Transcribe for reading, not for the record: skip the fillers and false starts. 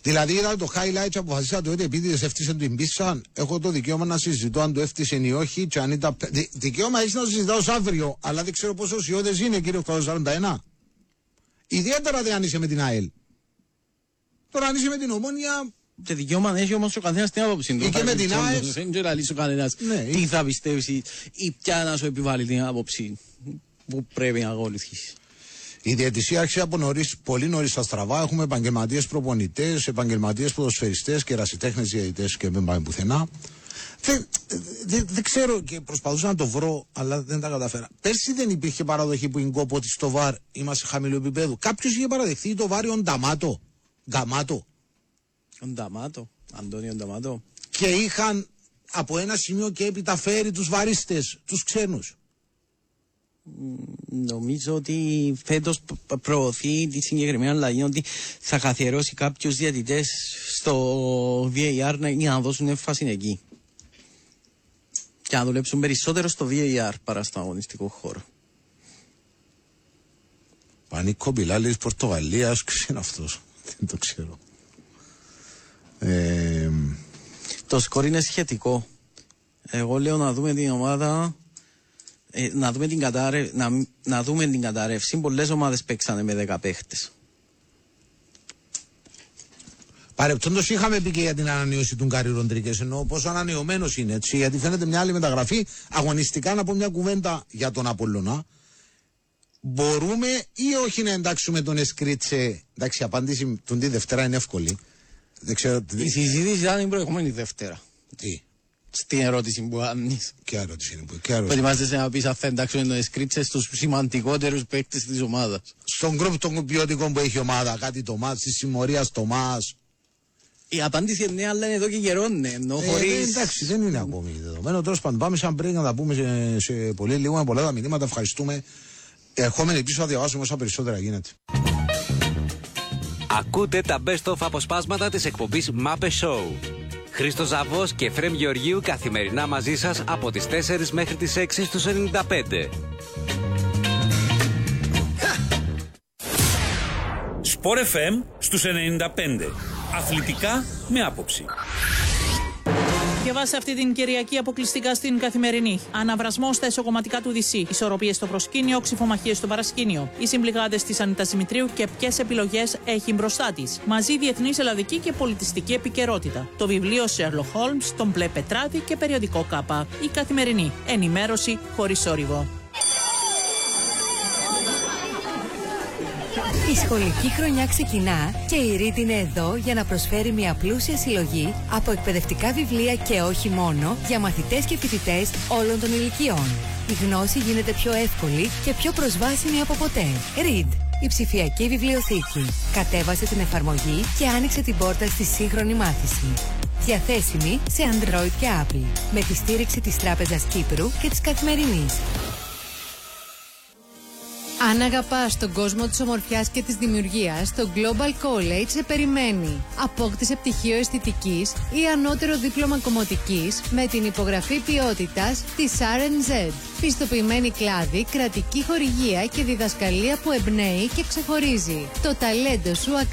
Δηλαδή είδα το highlight και αποφασίσατε ότι επειδή έφτιασε την πίσσα, έχω το δικαίωμα να συζητώ αν το έφτιασε ή όχι. Και αν ήταν... Δικαίωμα έχει να συζητάω αύριο, αλλά δεν ξέρω πόσο ουσιώδες είναι, κύριε 841. Ιδιαίτερα δεν αν είσαι με την ΑΕΛ. Τώρα αν είσαι με την Ομόνια. Και δικαίωμα έχει όμως ο καθένας την άποψη του. Και με την ΑΕΛ. Δεν ξέρω να λύσει ο κανένας τι θα πιστεύει ή ποια να σου επιβάλλει την άποψη που πρέπει να ακολουθήσει. Η διαιτησία άρχισε από νωρίς, πολύ νωρίς στα στραβά. Έχουμε επαγγελματίες προπονητές, επαγγελματίες ποδοσφαιριστές και ερασιτέχνες διαιτητές και δεν πάμε πουθενά. Δεν ξέρω και προσπαθούσα να το βρω, αλλά δεν τα καταφέρα. Πέρσι δεν υπήρχε παραδοχή που εγκόπο ότι στο ΒΑΡ είμαστε χαμηλού επίπεδου. Κάποιος είχε παραδεχθεί το ΒΑΡ ο Νταμάτο. Γκαμάτο. Ο Νταμάτο. Αντώνιο Νταμάτο. Και είχαν από ένα σημείο και έπειτα φέρει τους βαρίστες, τους ξένους. Νομίζω ότι φέτος προωθεί τη συγκεκριμένη αλλαγή ότι θα καθιερώσει κάποιους διαιτητές στο VAR για να δώσουν έμφαση εκεί και να δουλέψουν περισσότερο στο VAR παρά στο αγωνιστικό χώρο. Πανίκο Μπιλάλης Πορτογαλίας, ξένο αυτός, δεν το ξέρω. Το σκορ είναι σχετικό. Εγώ λέω να δούμε την ομάδα, να δούμε την κατάρρευση. Πολλές ομάδες παίξανε με 10 παίχτες. Παρεπτόντως είχαμε πει και για την ανανέωση του Γκάρι Ροντρίγκες, ενώ πόσο ανανεωμένος είναι, έτσι, γιατί φαίνεται μια άλλη μεταγραφή. Αγωνιστικά να πω μια κουβέντα για τον Απολλωνά. Μπορούμε ή όχι να εντάξουμε τον Εσκρίτσε? Εντάξει, η απάντηση του τη Δευτέρα είναι εύκολη. Δεν ξέρω, η συζήτηση ήταν την προηγούμενη Δευτέρα. Τι? Στην ερώτηση που κάνεις. Ποια ερώτηση είναι που? Ετοιμάζεσαι να πεις αν θα εντάξουμε τον Εσκρίτσε στους σημαντικότερους παίκτες της ομάδας. Στον γκρουπ των ποιοτικών που έχει η ομάδα, κάτι το ΜΑΣ, της συμμορίας το ΜΑΣ. Η απάντηση είναι ναι, αλλά είναι εδώ και καιρό, ναι. Εντάξει, δεν είναι ακόμη δεδομένο. Τέλος πάντων, πάμε σαν πριν να τα πούμε σε πολύ λίγο, με πολλά τα μηνύματα. Ευχαριστούμε. Ερχόμενοι πίσω θα διαβάσουμε όσα περισσότερα γίνεται. Ακούτε τα best of αποσπάσματα της εκπομπής Μάπε Show. Χρήστος Ζαβός και Φρέμ Γεωργίου καθημερινά μαζί σας από τις 4 μέχρι τις 6 στους 95. Sport FM στους 95. Αθλητικά με άποψη. Διαβάστε αυτή την Κυριακή αποκλειστικά στην Καθημερινή. Αναβρασμός στα εσωκομματικά του Δυσί. Ισορροπίες στο προσκήνιο, ξυφομαχίες στο παρασκήνιο. Οι συμπληγάδες της Ανίτας Δημητρίου και ποιες επιλογές έχει μπροστά της. Μαζί διεθνής, ελλαδική και πολιτιστική επικαιρότητα. Το βιβλίο Sherlock Holmes, τον Μπλε Πετράτη και περιοδικό Κάπα. Η Καθημερινή. Ενημέρωση χωρίς θόρυβο. Η σχολική χρονιά ξεκινά και η Read είναι εδώ για να προσφέρει μια πλούσια συλλογή από εκπαιδευτικά βιβλία και όχι μόνο για μαθητές και φοιτητές όλων των ηλικιών. Η γνώση γίνεται πιο εύκολη και πιο προσβάσιμη από ποτέ. Read, η ψηφιακή βιβλιοθήκη. Κατέβασε την εφαρμογή και άνοιξε την πόρτα στη σύγχρονη μάθηση. Διαθέσιμη σε Android και Apple, με τη στήριξη της Τράπεζας Κύπρου και της Καθημερινής. Αν αγαπάς τον κόσμο της ομορφιάς και της δημιουργίας, το Global College σε περιμένει. Απόκτησε πτυχίο αισθητικής ή ανώτερο δίπλωμα κομμωτικής με την υπογραφή ποιότητας της R&Z. Πιστοποιημένη κλάδη, κρατική χορηγία και διδασκαλία που εμπνέει και ξεχωρίζει. Το ταλέντο σου